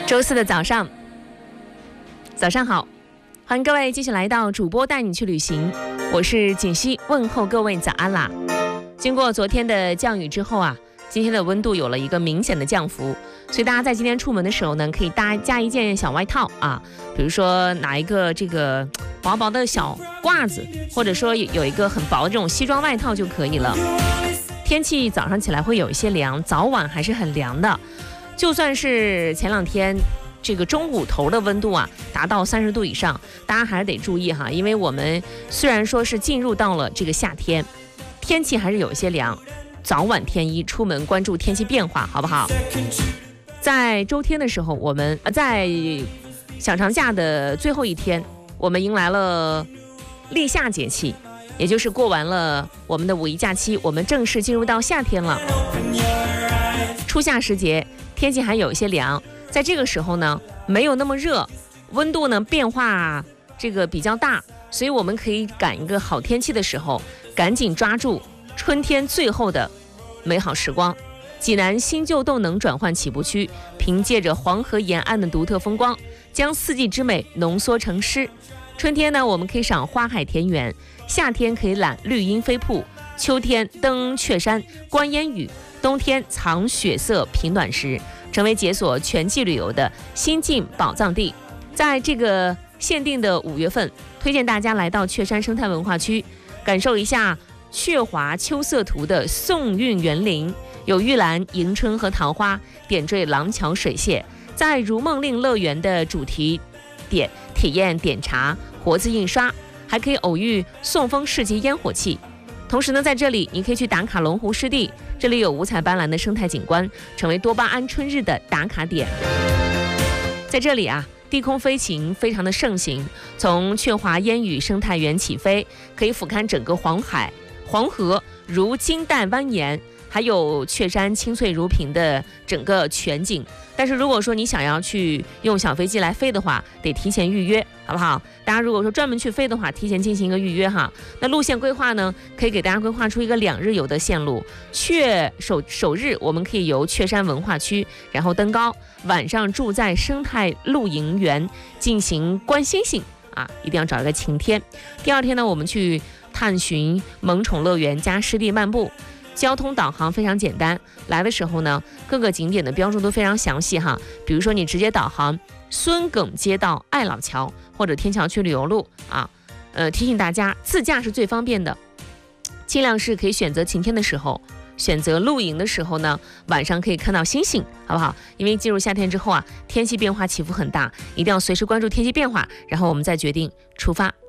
周四的早上好，欢迎各位继续来到主播带你去旅行，我是锦溪，问候各位早安啦。经过昨天的降雨之后啊，今天的温度有了一个明显的降幅，所以大家在今天出门的时候呢，可以加一件小外套啊，比如说拿一个这个薄薄的小褂子，或者说有一个很薄的这种西装外套就可以了。天气早上起来会有一些凉，早晚还是很凉的。就算是前两天这个中午头的温度啊达到30度以上，大家还是得注意哈，因为我们虽然说是进入到了这个夏天，天气还是有一些凉，早晚添衣，出门关注天气变化，好不好？在周天的时候，我们在小长假的最后一天，我们迎来了立夏节气，也就是过完了我们的五一假期，我们正式进入到夏天了。初夏时节，天气还有一些凉，在这个时候呢，没有那么热，温度呢变化这个比较大，所以我们可以赶一个好天气的时候，赶紧抓住春天最后的美好时光。济南新旧动能转换起步区，凭借着黄河沿岸的独特风光，将四季之美浓缩成诗。春天呢，我们可以赏花海田园；夏天可以览绿荫飞瀑；秋天登雀山观烟雨；冬天藏雪色品暖石，成为解锁全季旅游的新晋宝藏地。在这个限定的5月份，推荐大家来到雀山生态文化区，感受一下雀华秋色图的宋韵园林，有玉兰、迎春和桃花点缀廊桥水榭，在如梦令乐园的主题点体验点茶、活字印刷，还可以偶遇宋风市集烟火气。同时呢，在这里你可以去打卡龙湖湿地，这里有五彩斑斓的生态景观，成为多巴胺春日的打卡点。在这里啊，低空飞行非常的盛行，从雀华烟雨生态园起飞，可以俯瞰整个黄河如金带蜿蜒，还有雀山青翠如屏的整个全景。但是如果说你想要去用小飞机来飞的话，得提前预约，好不好？大家如果说专门去飞的话，提前进行一个预约哈。那路线规划呢，可以给大家规划出一个2日游的线路。首日我们可以游雀山文化区，然后登高，晚上住在生态露营园进行观星星啊，一定要找一个晴天。第2天呢，我们去探寻萌宠乐园加湿地漫步。交通导航非常简单，来的时候呢，各个景点的标注都非常详细哈。比如说你直接导航孙耿街道爱老桥或者天桥区旅游路啊。提醒大家，自驾是最方便的，尽量是可以选择晴天的时候，选择露营的时候呢，晚上可以看到星星，好不好？因为进入夏天之后啊，天气变化起伏很大，一定要随时关注天气变化，然后我们再决定出发。